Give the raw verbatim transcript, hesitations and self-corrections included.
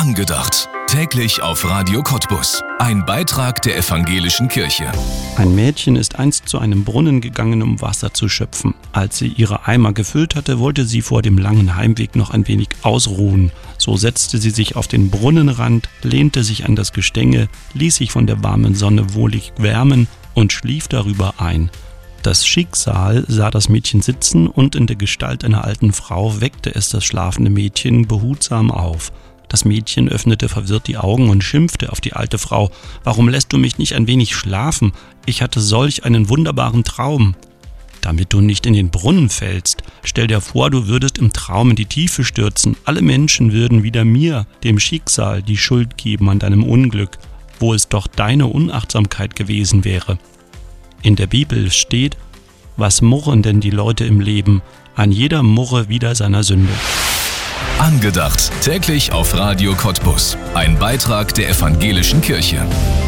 Angedacht. Täglich auf Radio Cottbus. Ein Beitrag der Evangelischen Kirche. Ein Mädchen ist einst zu einem Brunnen gegangen, um Wasser zu schöpfen. Als sie ihre Eimer gefüllt hatte, wollte sie vor dem langen Heimweg noch ein wenig ausruhen. So setzte sie sich auf den Brunnenrand, lehnte sich an das Gestänge, ließ sich von der warmen Sonne wohlig wärmen und schlief darüber ein. Das Schicksal sah das Mädchen sitzen und in der Gestalt einer alten Frau weckte es das schlafende Mädchen behutsam auf. Das Mädchen öffnete verwirrt die Augen und schimpfte auf die alte Frau. »Warum lässt du mich nicht ein wenig schlafen? Ich hatte solch einen wunderbaren Traum.« »Damit du nicht in den Brunnen fällst. Stell dir vor, du würdest im Traum in die Tiefe stürzen. Alle Menschen würden wieder mir, dem Schicksal, die Schuld geben an deinem Unglück, wo es doch deine Unachtsamkeit gewesen wäre.« In der Bibel steht: »Was murren denn die Leute im Leben? An jeder Murre wider seiner Sünde.« Angedacht. Täglich auf Radio Cottbus. Ein Beitrag der Evangelischen Kirche.